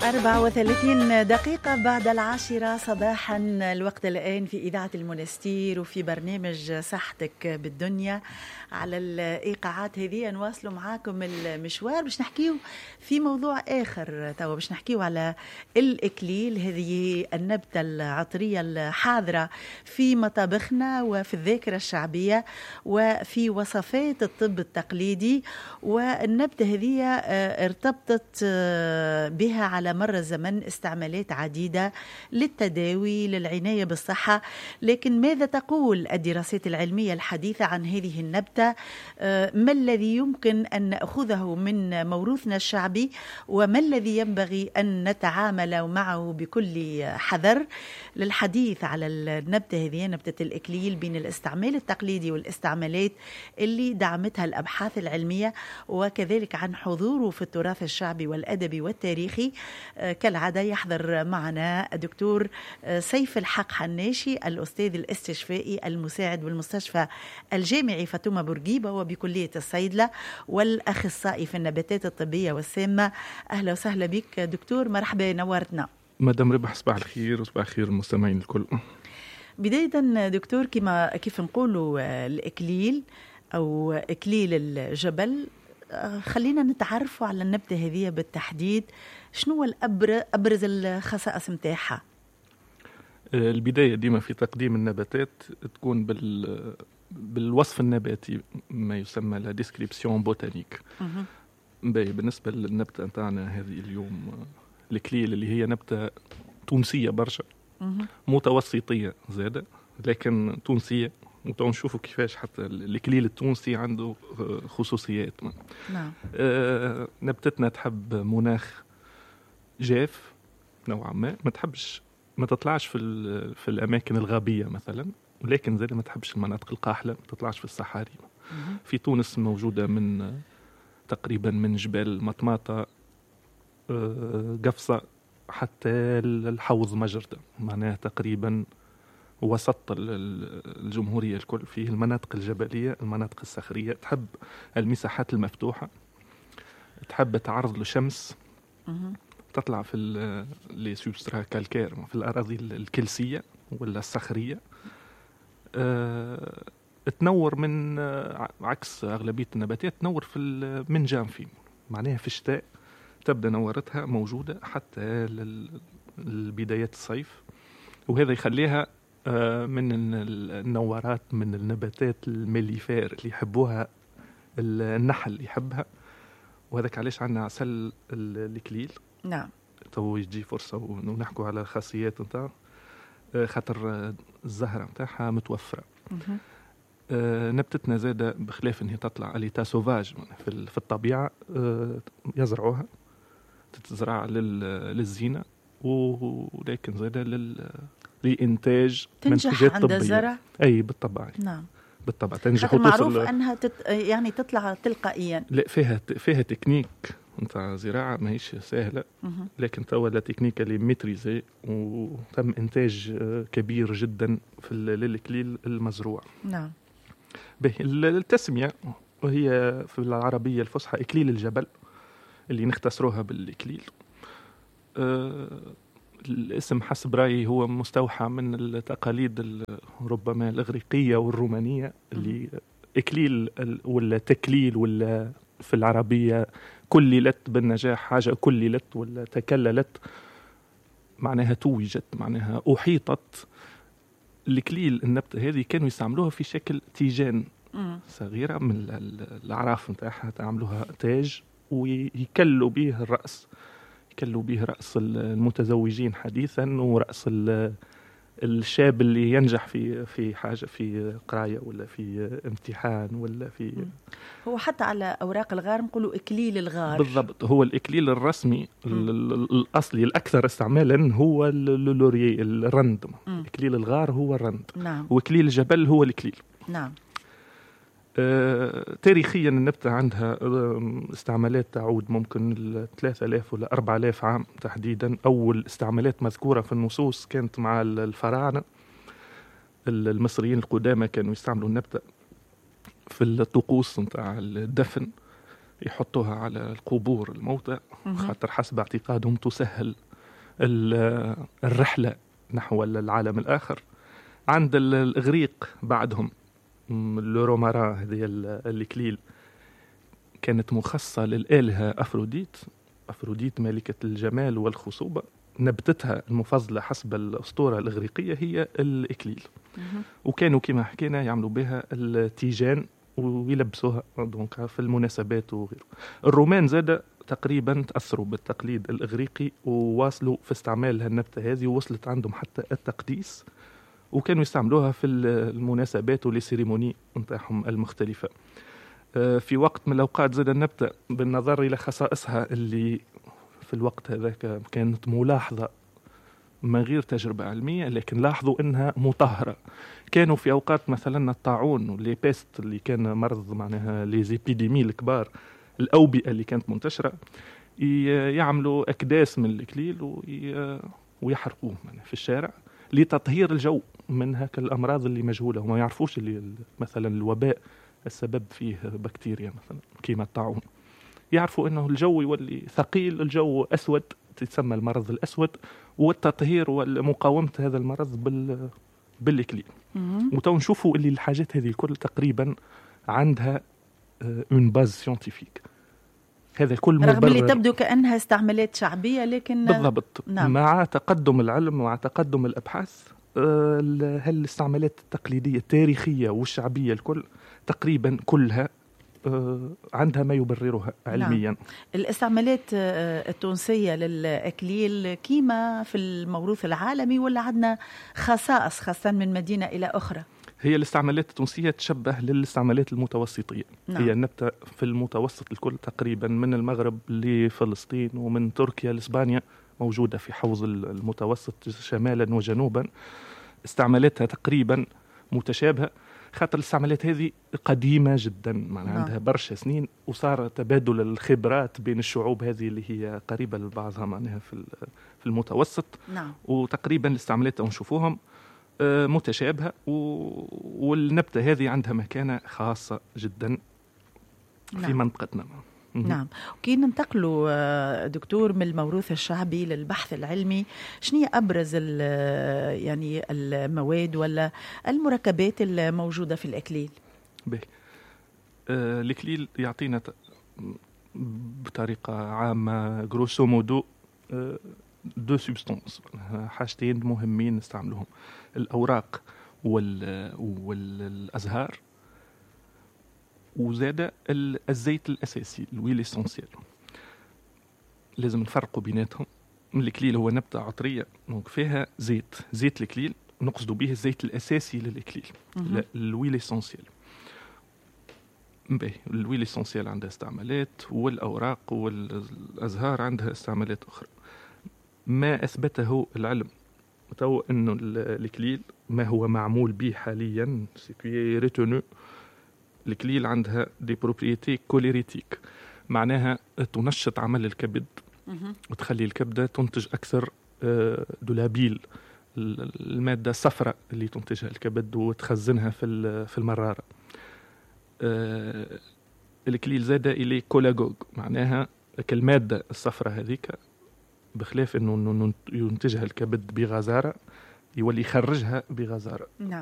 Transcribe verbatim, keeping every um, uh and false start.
أربعة وثلاثين دقيقة بعد العاشرة صباحا، الوقت الآن في إذاعة المنستير وفي برنامج صحتك بالدنيا. على الإيقاعات هذه نواصلوا معاكم المشوار باش نحكيو في موضوع آخر. توا باش نحكيو على الإكليل، هذه النبتة العطرية الحاضرة في مطابخنا وفي الذاكرة الشعبية وفي وصفات الطب التقليدي. والنبتة هذه ارتبطت بها على مر الزمن استعمالات عديدة للتداوي للعناية بالصحة. لكن ماذا تقول الدراسات العلمية الحديثة عن هذه النبتة؟ ما الذي يمكن أن نأخذه من موروثنا الشعبي وما الذي ينبغي أن نتعامل معه بكل حذر؟ للحديث على النبتة هذه، نبتة الإكليل، بين الاستعمال التقليدي والاستعمالات اللي دعمتها الأبحاث العلمية، وكذلك عن حضوره في التراث الشعبي والأدبي والتاريخي، كالعادة يحضر معنا الدكتور سيف الحق حناشي، الأستاذ الاستشفائي المساعد بالمستشفى الجامعي فاطمة بورقيبة وبكلية الصيدلة، والأخصائي في النباتات الطبية والسامة. أهلا وسهلا بك دكتور، مرحبا، نورتنا. مدام ربح، صباح الخير وصباح الخير المستمعين الكل. بداية دكتور، كما كيف نقولوا الإكليل أو إكليل الجبل، خلينا نتعرفوا على النبتة هذه بالتحديد. شنو الأبرز الخصائص متاعها؟ البداية ديما في تقديم النباتات تكون بال بالوصف النباتي، ما يسمى لا ديسكريبسيون بوتانيك. بالنسبة للنبتة نتاعنا هذه اليوم الإكليل، اللي هي نبتة تونسية برشا، متوسطية زادة لكن تونسية. ونشوفوا كيفاش حتى الإكليل التونسي عنده خصوصيات. نعم. آه نبتتنا تحب مناخ جاف نوعا ما، ما تحبش ما تطلعش في في الأماكن الغابية مثلا، ولكن زي ما تحبش المناطق القاحلة، ما تطلعش في الصحاري. في تونس موجودة من تقريبا من جبال مطماطة، آه قفصة، حتى الحوض مجردة، معناها تقريبا وسط الجمهورية الكل. فيه المناطق الجبلية، المناطق الصخرية، تحب المساحات المفتوحة، تحب تعرض للشمس، تطلع في لي سوبسترا كالكير، في الأراضي الكلسية ولا الصخرية. أه تنور من عكس أغلبية النباتات، تنور في من جانفي، معناها في الشتاء تبدأ نورتها موجودة حتى للبدايات الصيف. وهذا يخليها من النورات، من النباتات الميليفير اللي يحبوها النحل يحبها. وهذاك علاش عندنا عسل الإكليل. نعم. تو يجي فرصة ونحكوا على خاصيات نتاع، خاطر الزهرة نتاعها متوفرة. آه نبتتنا زادة بخلاف انها تطلع اليتا سوفاج في الطبيعة، آه يزرعوها، تتزرع للزينة، ولكن زادة لل لإنتاج منتجات عند طبية. الزرع. أي بالطبع. نعم. بالطبع تنجح معروف أنها تت... يعني تطلع تلقائيا. لا، فيها فيها تكنيك نتاع زراعة ماهيش سهلة، لكن توا لا تكنيك اللي ميتريزي، وتم إنتاج كبير جدا في الإكليل المزروع. نعم. به التسمية وهي في العربية الفصحى إكليل الجبل، اللي نختصروها بالإكليل. أه الاسم حسب رأيي هو مستوحى من التقاليد ربما الإغريقية والرومانية، اللي إكليل ولا تكليل ولا في العربية كللت بالنجاح، حاجة كللت ولا تكللت، معناها توجت، معناها أحيطت. الإكليل النبتة هذه كانوا يستعملوها في شكل تيجان صغيرة من الأعراف نتاعها، تعملوها تاج ويكلوا به الرأس، يكلوا به رأس المتزوجين حديثا، ورأس الشاب اللي ينجح في في حاجة، في قراية ولا في امتحان ولا في. هو حتى على أوراق الغار نقولوا إكليل الغار. بالضبط، هو الإكليل الرسمي الأصلي الأكثر استعمالا هو اللوري الرند. إكليل الغار هو الرند. نعم. وإكليل الجبل هو الإكليل. نعم. آه، تاريخيا النبتة عندها استعمالات تعود ممكن ل ثلاثة آلاف ولا أربعة آلاف عام تحديدا. أول استعمالات مذكورة في النصوص كانت مع الفراعنة المصريين القدامى، كانوا يستعملوا النبتة في الطقوس نتاع الدفن، يحطوها على القبور الموتى، خاطر حسب اعتقادهم تسهل الرحلة نحو العالم الآخر. عند الإغريق بعدهم الرومارا، هذه الإكليل كانت مخصصة للآلهة أفروديت. أفروديت ملكة الجمال والخصوبة، نبتتها المفضلة حسب الأسطورة الإغريقية هي الإكليل. وكانوا كما حكينا يعملوا بها التيجان ويلبسوها دونك في المناسبات وغيره. الرومان زاد تقريبا تأثروا بالتقليد الإغريقي وواصلوا في استعمال هالنبتة هذه، ووصلت عندهم حتى التقديس، وكانوا يستعملوها في المناسبات والسيريموني نتاعهم المختلفة. في وقت من الأوقات زاد النبتة بالنظر إلى خصائصها اللي في الوقت هذاك كانت ملاحظة من غير تجربة علمية، لكن لاحظوا أنها مطهرة. كانوا في أوقات مثلا الطاعون واللي بيست اللي كان مرض معناها ليزيبيديمي الكبار، الأوبئة اللي كانت منتشرة، يعملوا أكداس من الإكليل ويحرقوه في الشارع لتطهير الجو من هاك الأمراض اللي مجهولة. وما يعرفوش اللي مثلا الوباء السبب فيه بكتيريا مثلا كيما الطاعون، يعرفوا أنه الجو يولي ثقيل، الجو أسود، تسمى المرض الأسود، والتطهير ومقاومة هذا المرض بال بالإكليل. وتو نشوفوا اللي الحاجات هذه الكل تقريبا عندها اون باز سيانتيفيك. هذا الكل مبرر، رغم اللي تبدو كأنها استعمالات شعبية، لكن بالضبط نعم. مع تقدم العلم ومع تقدم الأبحاث هالاستعمالات التقليدية التاريخية والشعبية الكل تقريبا كلها عندها ما يبررها علميا. نعم. الاستعمالات التونسية للأكليل كيما في الموروث العالمي، ولا عندنا خصائص خاصة من مدينة إلى أخرى؟ هي الاستعمالات التونسية تشبه للاستعمالات المتوسطية. نعم. هي النبتة في المتوسط الكل تقريبا، من المغرب لفلسطين ومن تركيا لإسبانيا، موجودة في حوض المتوسط شمالا وجنوبا. استعمالاتها تقريبا متشابهة، خاطر الاستعمالات هذه قديمة جدا، معناها نعم. عندها برشا سنين، وصار تبادل الخبرات بين الشعوب هذه اللي هي قريبة لبعضها معناها في في المتوسط. نعم. وتقريبا الاستعمالات نشوفوهم متشابهة، والنبتة هذه عندها مكانة خاصة جدا في نعم. منطقتنا. نعم. كي ننتقلوا دكتور من الموروث الشعبي للبحث العلمي، شنو هي أبرز يعني المواد ولا المركبات الموجودة في الأكليل؟ به. آه الأكليل يعطينا بطريقة عامة غروسو مودو آه دو سبستانس، حاجتين مهمين نستعملهم: الأوراق وال والأزهار، وزاد الزيت الأساسي الويل إسانسيال. لازم نفرقوا بيناتهم. الإكليل هو نبتة عطرية دونك فيها زيت، زيت الإكليل نقصد به الزيت الأساسي للإكليل، الويل إسانسيال. الويل إسانسيال عندها استعمالات، والأوراق والأزهار عندها استعمالات أخرى. ما أثبته العلم تو أنه الإكليل ما هو معمول به حاليا سيكوي ريتونو، الإكليل عندها دي بروبريتي كوليريتيك، معناها تنشط عمل الكبد وتخلي الكبدة تنتج أكثر دولابيل، المادة الصفراء اللي تنتجها الكبد، وتخزنها في في المرارة. الإكليل زاد إليه كولاجوج، معناها كالمادة الصفراء هذيك بخلاف أنه ينتجها الكبد بغزارة، يولي يخرجها بغزارة.